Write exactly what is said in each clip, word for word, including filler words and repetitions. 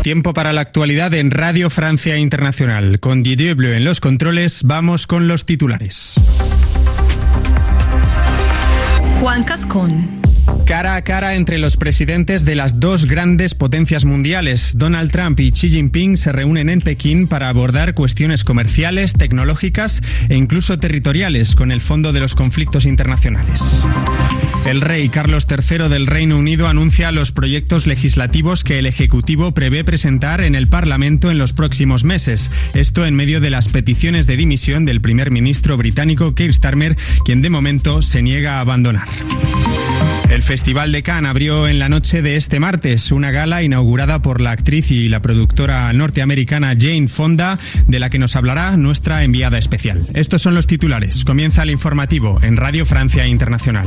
Tiempo para la actualidad en Radio Francia Internacional. Con Didier Bleu en los controles, vamos con los titulares. Juan Cascón. Cara a cara entre los presidentes de las dos grandes potencias mundiales. Donald Trump y Xi Jinping se reúnen en Pekín para abordar cuestiones comerciales, tecnológicas e incluso territoriales con el fondo de los conflictos internacionales. El rey Carlos tercero del Reino Unido anuncia los proyectos legislativos que el Ejecutivo prevé presentar en el Parlamento en los próximos meses. Esto en medio de las peticiones de dimisión del primer ministro británico Keir Starmer, quien de momento se niega a abandonar. El Festival de Cannes abrió en la noche de este martes una gala inaugurada por la actriz y la productora norteamericana Jane Fonda, de la que nos hablará nuestra enviada especial. Estos son los titulares. Comienza el informativo en Radio Francia Internacional.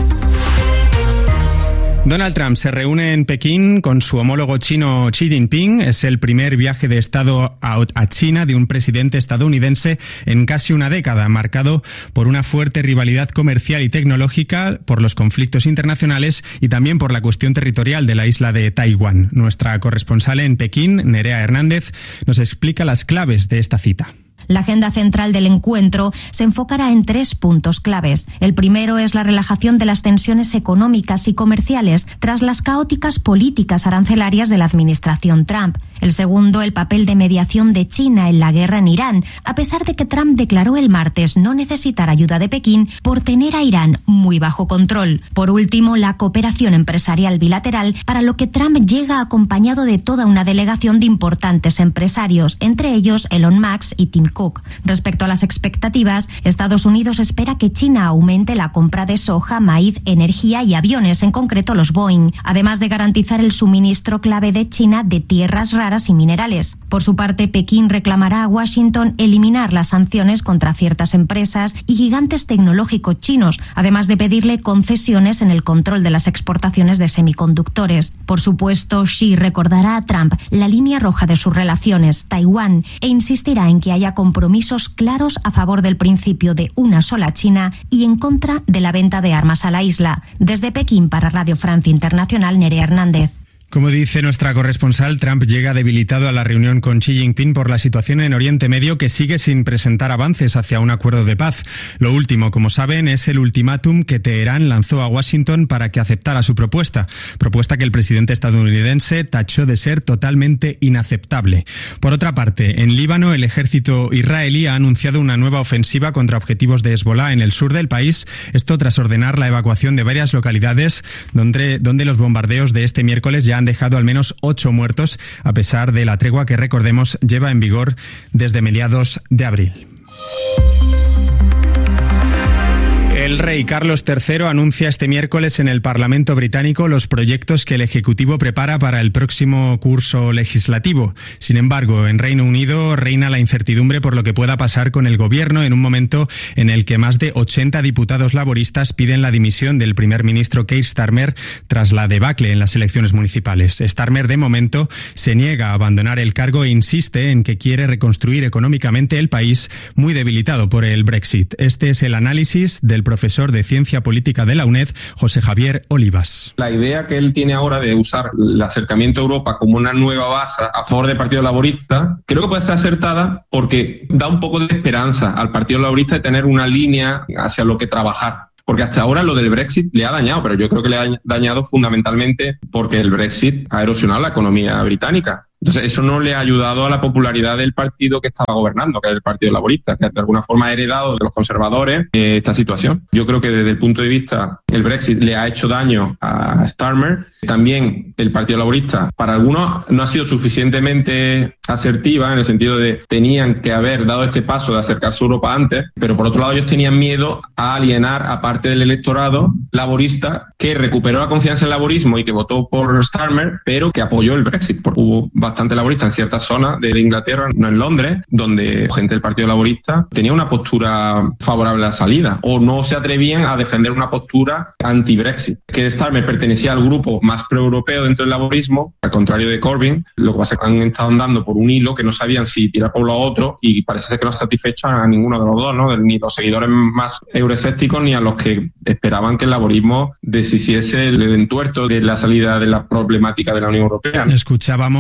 Donald Trump se reúne en Pekín con su homólogo chino Xi Jinping. Es el primer viaje de Estado a China de un presidente estadounidense en casi una década, marcado por una fuerte rivalidad comercial y tecnológica, por los conflictos internacionales y también por la cuestión territorial de la isla de Taiwán. Nuestra corresponsal en Pekín, Nerea Hernández, nos explica las claves de esta cita. La agenda central del encuentro se enfocará en tres puntos claves. El primero es la relajación de las tensiones económicas y comerciales tras las caóticas políticas arancelarias de la administración Trump. El segundo, el papel de mediación de China en la guerra en Irán, a pesar de que Trump declaró el martes no necesitar ayuda de Pekín por tener a Irán muy bajo control. Por último, la cooperación empresarial bilateral, para lo que Trump llega acompañado de toda una delegación de importantes empresarios, entre ellos Elon Musk y Tim Cook. Respecto a las expectativas, Estados Unidos espera que China aumente la compra de soja, maíz, energía y aviones, en concreto los Boeing, además de garantizar el suministro clave de China de tierras raras y minerales. Por su parte, Pekín reclamará a Washington eliminar las sanciones contra ciertas empresas y gigantes tecnológicos chinos, además de pedirle concesiones en el control de las exportaciones de semiconductores. Por supuesto, Xi recordará a Trump la línea roja de sus relaciones, Taiwán, e insistirá en que haya compromisos claros a favor del principio de una sola China y en contra de la venta de armas a la isla. Desde Pekín para Radio Francia Internacional, Nerea Hernández. Como dice nuestra corresponsal, Trump llega debilitado a la reunión con Xi Jinping por la situación en Oriente Medio, que sigue sin presentar avances hacia un acuerdo de paz. Lo último, como saben, es el ultimátum que Teherán lanzó a Washington para que aceptara su propuesta, propuesta que el presidente estadounidense tachó de ser totalmente inaceptable. Por otra parte, en Líbano, el ejército israelí ha anunciado una nueva ofensiva contra objetivos de Hezbolá en el sur del país, esto tras ordenar la evacuación de varias localidades donde, donde los bombardeos de este miércoles ya han dejado al menos ocho muertos, a pesar de la tregua que, recordemos, lleva en vigor desde mediados de abril. El rey Carlos tercero anuncia este miércoles en el Parlamento británico los proyectos que el Ejecutivo prepara para el próximo curso legislativo. Sin embargo, en Reino Unido reina la incertidumbre por lo que pueda pasar con el gobierno en un momento en el que más de ochenta diputados laboristas piden la dimisión del primer ministro Keir Starmer tras la debacle en las elecciones municipales. Starmer, de momento, se niega a abandonar el cargo e insiste en que quiere reconstruir económicamente el país muy debilitado por el Brexit. Este es el análisis del profesor profesor de Ciencia Política de la UNED, José Javier Olivas. La idea que él tiene ahora de usar el acercamiento a Europa como una nueva base a favor del Partido Laborista, creo que puede ser acertada porque da un poco de esperanza al Partido Laborista de tener una línea hacia lo que trabajar. Porque hasta ahora lo del Brexit le ha dañado, pero yo creo que le ha dañado fundamentalmente porque el Brexit ha erosionado la economía británica. Entonces, eso no le ha ayudado a la popularidad del partido que estaba gobernando, que es el Partido Laborista, que de alguna forma ha heredado de los conservadores eh, esta situación. Yo creo que desde el punto de vista, el Brexit le ha hecho daño a Starmer. También el Partido Laborista, para algunos, no ha sido suficientemente asertiva en el sentido de tenían que haber dado este paso de acercarse a Europa antes, pero por otro lado ellos tenían miedo a alienar a parte del electorado laborista que recuperó la confianza en el laborismo y que votó por Starmer, pero que apoyó el Brexit, porque hubo bastante laborista en ciertas zonas de Inglaterra, no en Londres, donde gente del Partido Laborista tenía una postura favorable a la salida o no se atrevían a defender una postura anti-Brexit. Que Starmer pertenecía al grupo más pro-europeo dentro del laborismo, al contrario de Corbyn. Lo que pasa es que han estado andando por un hilo que no sabían si tirar por uno o otro y parece ser que no satisfechan a ninguno de los dos, ¿no? Ni los seguidores más euroescépticos ni a los que esperaban que el laborismo deshiciese el entuerto de la salida de la problemática de la Unión Europea. Escuchábamos a José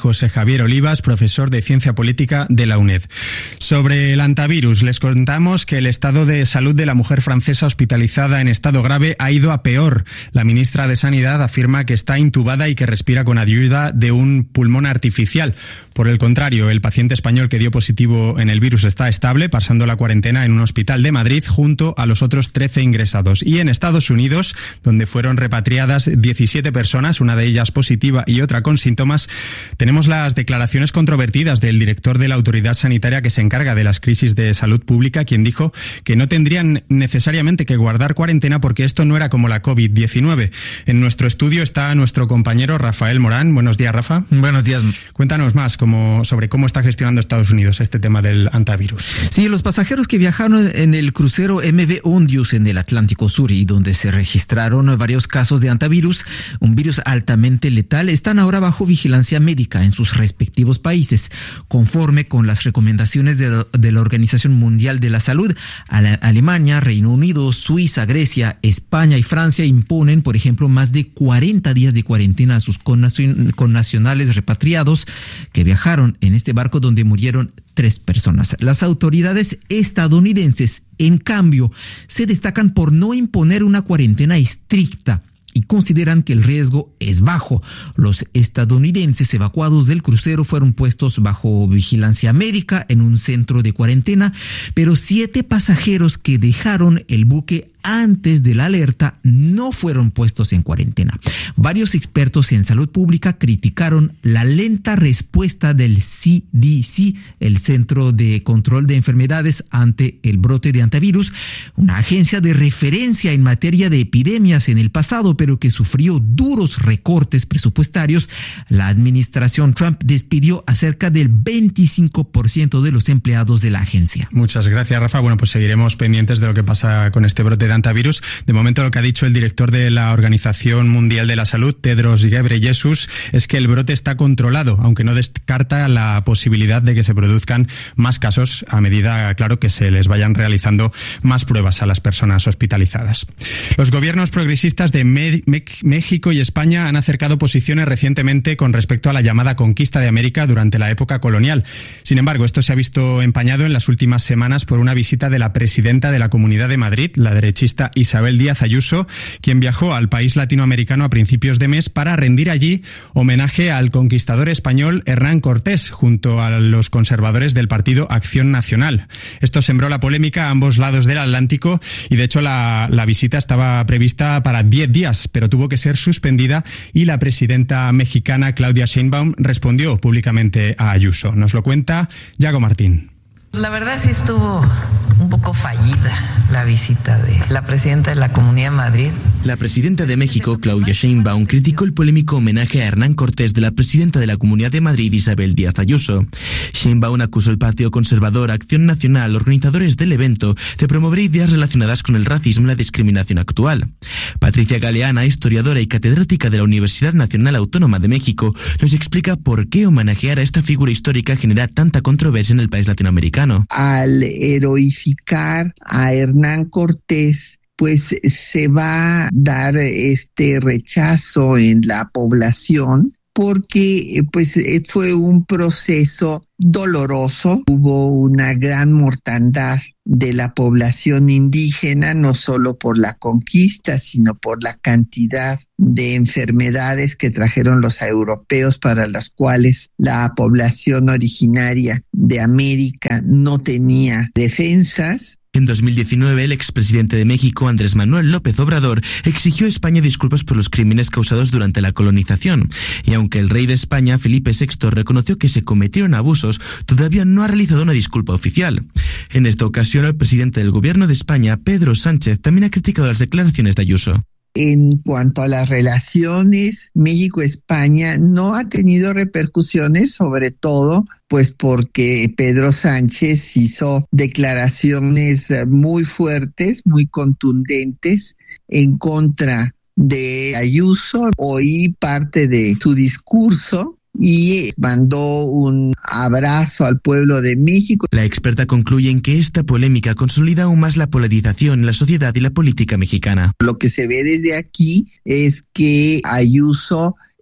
José Javier Olivas, profesor de Ciencia Política de la UNED. Sobre el antivirus, les contamos que el estado de salud de la mujer francesa hospitalizada en estado grave ha ido a peor. La ministra de Sanidad afirma que está intubada y que respira con ayuda de un pulmón artificial. Por el contrario, el paciente español que dio positivo en el virus está estable, pasando la cuarentena en un hospital de Madrid junto a los otros trece ingresados. Y en Estados Unidos, donde fueron repatriadas diecisiete personas, una de ellas positiva y otra con síntomas, tenemos las declaraciones controvertidas del director de la autoridad sanitaria que se encarga de las crisis de salud pública, quien dijo que no tendrían necesariamente que guardar cuarentena porque esto no era como la covid diecinueve. En nuestro estudio está nuestro compañero Rafael Morán. Buenos días, Rafa. Buenos días. Cuéntanos más como, sobre cómo está gestionando Estados Unidos este tema del antivirus. Sí, los pasajeros que viajaron en el crucero M V Ondius en el Atlántico Sur y donde se registraron varios casos de antivirus, un virus altamente letal, están ahora bajo vigilancia médica en sus respectivos países, conforme con las recomendaciones de, de la Organización Mundial de la Salud. Alemania, Reino Unido, Suiza, Grecia, España y Francia imponen, por ejemplo, más de cuarenta días de cuarentena a sus connacionales repatriados que viajaron en este barco donde murieron tres personas. Las autoridades estadounidenses, en cambio, se destacan por no imponer una cuarentena estricta y consideran que el riesgo es bajo. Los estadounidenses evacuados del crucero fueron puestos bajo vigilancia médica en un centro de cuarentena, pero siete pasajeros que dejaron el buque antes de la alerta no fueron puestos en cuarentena. Varios expertos en salud pública criticaron la lenta respuesta del C D C, el Centro de Control de Enfermedades, ante el brote de antivirus, una agencia de referencia en materia de epidemias en el pasado, pero que sufrió duros recortes presupuestarios. La administración Trump despidió a cerca del veinticinco por ciento de los empleados de la agencia. Muchas gracias, Rafa. Bueno, pues seguiremos pendientes de lo que pasa con este brote de antivirus. De momento, lo que ha dicho el director de la Organización Mundial de la Salud, Tedros Ghebreyesus, es que el brote está controlado, aunque no descarta la posibilidad de que se produzcan más casos a medida, claro, que se les vayan realizando más pruebas a las personas hospitalizadas. Los gobiernos progresistas de Me- Me- México y España han acercado posiciones recientemente con respecto a la llamada conquista de América durante la época colonial. Sin embargo, esto se ha visto empañado en las últimas semanas por una visita de la presidenta de la Comunidad de Madrid, la derecha Isabel Díaz Ayuso, quien viajó al país latinoamericano a principios de mes para rendir allí homenaje al conquistador español Hernán Cortés, junto a los conservadores del partido Acción Nacional. Esto sembró la polémica a ambos lados del Atlántico y, de hecho, la, la visita estaba prevista para diez días, pero tuvo que ser suspendida y la presidenta mexicana Claudia Sheinbaum respondió públicamente a Ayuso. Nos lo cuenta Yago Martín. La verdad sí estuvo un poco fallida la visita de la presidenta de la Comunidad de Madrid. La presidenta de México, Claudia Sheinbaum, criticó el polémico homenaje a Hernán Cortés de la presidenta de la Comunidad de Madrid, Isabel Díaz Ayuso. Sheinbaum acusó al Partido Conservador, Acción Nacional, organizadores del evento, de promover ideas relacionadas con el racismo y la discriminación actual. Patricia Galeana, historiadora y catedrática de la Universidad Nacional Autónoma de México, nos explica por qué homenajear a esta figura histórica genera tanta controversia en el país latinoamericano. Al heroificar a Hernán Cortés, pues se va a dar este rechazo en la población porque pues fue un proceso doloroso. Hubo una gran mortandad de la población indígena, no solo por la conquista, sino por la cantidad de enfermedades que trajeron los europeos, para las cuales la población originaria de América no tenía defensas. En dos mil diecinueve, el expresidente de México, Andrés Manuel López Obrador, exigió a España disculpas por los crímenes causados durante la colonización. Y aunque el rey de España, Felipe sexto, reconoció que se cometieron abusos, todavía no ha realizado una disculpa oficial. En esta ocasión, el presidente del gobierno de España, Pedro Sánchez, también ha criticado las declaraciones de Ayuso. En cuanto a las relaciones México-España, no ha tenido repercusiones, sobre todo pues porque Pedro Sánchez hizo declaraciones muy fuertes, muy contundentes en contra de Ayuso. Oí parte de su discurso y mandó un abrazo al pueblo de México. La experta concluye en que esta polémica consolida aún más la polarización en la sociedad y la política mexicana. Lo que se ve desde aquí es que Ayuso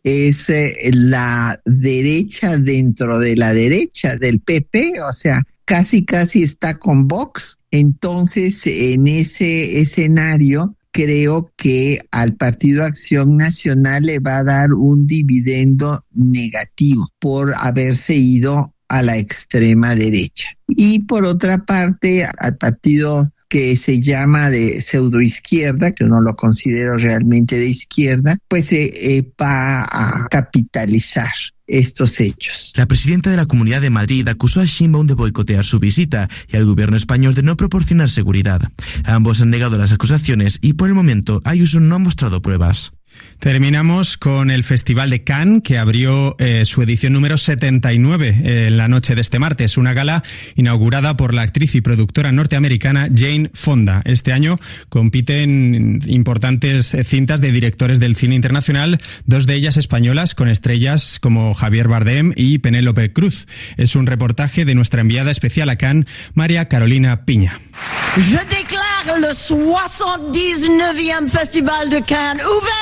es eh, la derecha dentro de la derecha del P P, o sea, casi casi está con Vox. Entonces, en ese escenario, creo que al Partido Acción Nacional le va a dar un dividendo negativo por haberse ido a la extrema derecha. Y por otra parte, al partido que se llama de pseudoizquierda, que yo no lo considero realmente de izquierda, pues eh, eh, va a capitalizar estos hechos. La presidenta de la Comunidad de Madrid acusó a Sheinbaum de boicotear su visita y al gobierno español de no proporcionar seguridad. Ambos han negado las acusaciones y por el momento Ayuso no ha mostrado pruebas. Terminamos con el Festival de Cannes, que abrió eh, su edición número setenta y nueve eh, en la noche de este martes, una gala inaugurada por la actriz y productora norteamericana Jane Fonda. Este año compiten importantes cintas de directores del cine internacional, dos de ellas españolas, con estrellas como Javier Bardem y Penélope Cruz. Es un reportaje de nuestra enviada especial a Cannes, María Carolina Piña. Je déclare le soixante-dix-neuvième Festival de Cannes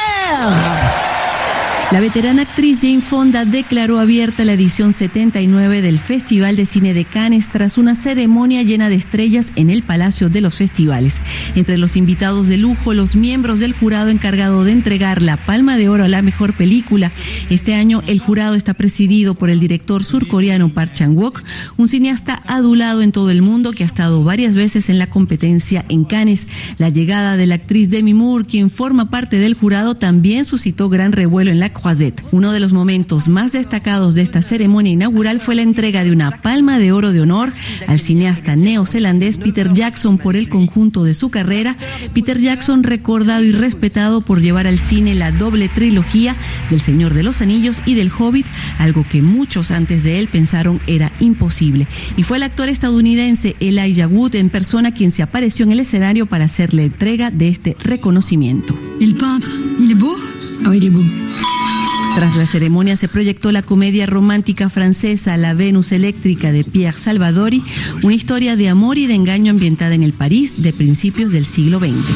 ouvert. La veterana actriz Jane Fonda declaró abierta la edición setenta y nueve del Festival de Cine de Cannes tras una ceremonia llena de estrellas en el Palacio de los Festivales. Entre los invitados de lujo, los miembros del jurado encargado de entregar la Palma de Oro a la mejor película. Este año el jurado está presidido por el director surcoreano Park Chan-wook, un cineasta adulado en todo el mundo que ha estado varias veces en la competencia en Cannes. La llegada de la actriz Demi Moore, quien forma parte del jurado, también suscitó gran revuelo en la Croisette. Uno de los momentos más destacados de esta ceremonia inaugural fue la entrega de una Palma de Oro de honor al cineasta neozelandés Peter Jackson por el conjunto de su carrera. Peter Jackson, recordado y respetado por llevar al cine la doble trilogía del Señor de los Anillos y del Hobbit, algo que muchos antes de él pensaron era imposible. Y fue el actor estadounidense Elijah Wood en persona quien se apareció en el escenario para hacerle entrega de este reconocimiento. El peintre, ¿il est beau? Oh, il est beau. Tras la ceremonia se proyectó la comedia romántica francesa La Venus Eléctrica de Pierre Salvadori, una historia de amor y de engaño ambientada en el París de principios del siglo veinte.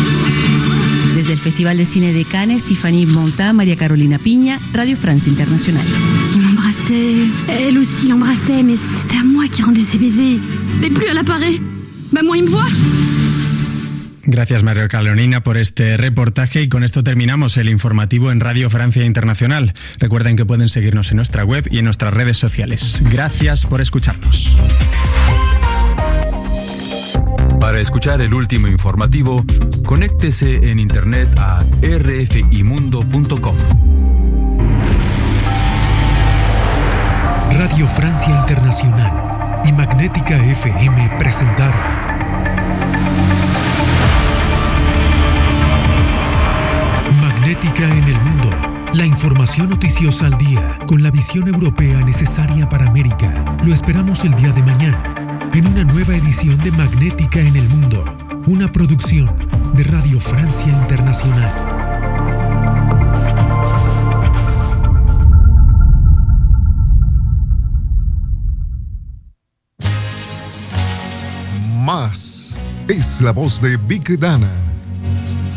Desde el Festival de Cine de Cannes, Tiffany Monta, María Carolina Piña, Radio France Internacional. Il m'embrassait, elle aussi l'embrassait, mais c'était à moi qui rendais ses baisers. Mais plus elle apparaît, bah moi il me voit. Gracias, María Carolina, por este reportaje, y con esto terminamos el informativo en Radio Francia Internacional. Recuerden que pueden seguirnos en nuestra web y en nuestras redes sociales. Gracias por escucharnos. Para escuchar el último informativo, conéctese en internet a r f i mundo punto com. Radio Francia Internacional y Magnética F M presentaron Magnética en el Mundo, la información noticiosa al día, con la visión europea necesaria para América. Lo esperamos el día de mañana, en una nueva edición de Magnética en el Mundo, una producción de Radio Francia Internacional. Más es la voz de Vic Dana.